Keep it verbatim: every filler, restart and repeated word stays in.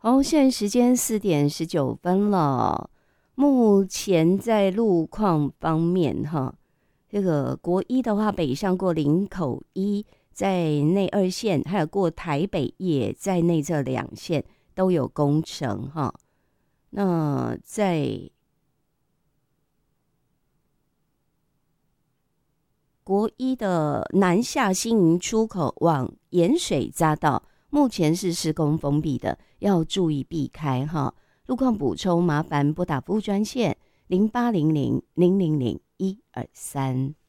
好，现在时间四点十九分了。目前在路况方面，哈，这个国一的话，北上过林口一，在内二线，还有过台北也在内这两线都有工程哈。那在国一的南下新营出口往盐水匝道，目前是施工封闭的，要注意避开哈。路况补充，麻烦拨打服务专线零八零零零零零一二三。